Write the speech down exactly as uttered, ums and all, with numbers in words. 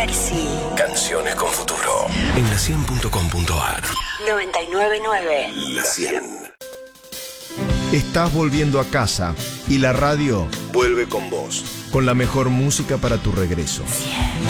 Sexy. Canciones con futuro. En la cien punto com punto ar. noventa y nueve punto nueve. La cien. Estás volviendo a casa y la radio vuelve con vos. Con la mejor música para tu regreso. cien.